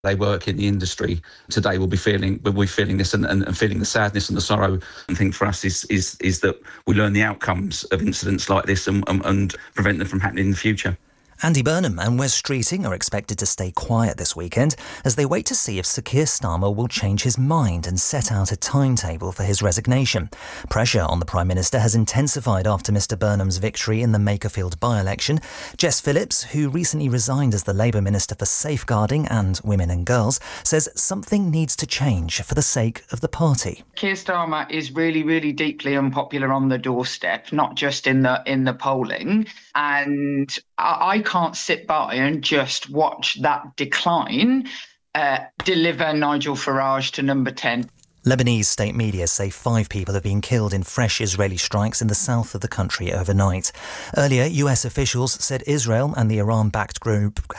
They work in the industry today will be feeling this and feeling the sadness and the sorrow. I think for us is that we learn the outcomes of incidents like this and prevent them from happening in the future. Andy Burnham and Wes Streeting are expected to stay quiet this weekend as they wait to see if Sir Keir Starmer will change his mind and set out a timetable for his resignation. Pressure on the Prime Minister has intensified after Mr Burnham's victory in the Makerfield by-election. Jess Phillips, who recently resigned as the Labour Minister for Safeguarding and Women and Girls, says something needs to change for the sake of the party. Keir Starmer is really, really deeply unpopular on the doorstep, not just in the polling. And I can't sit by and just watch that decline deliver Nigel Farage to number 10. Lebanese state media say 5 people have been killed in fresh Israeli strikes in the south of the country overnight. Earlier, US officials said Israel and the Iran-backed group